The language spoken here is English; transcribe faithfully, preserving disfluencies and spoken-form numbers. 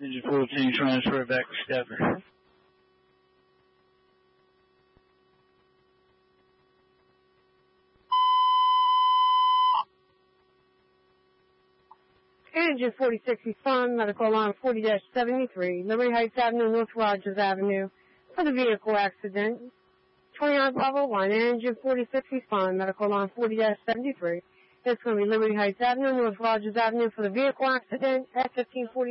Engine fourteen, transfer back to Stafford. Engine forty-six, respond, medical alarm forty dash seventy-three, Liberty Heights Avenue, North Rogers Avenue, for the vehicle accident. twenty-nine Bravo one, Engine forty-six, respond, medical alarm forty dash seventy-three. It's going to be Liberty Heights Avenue, North Rogers Avenue, for the vehicle accident at fifteen forty.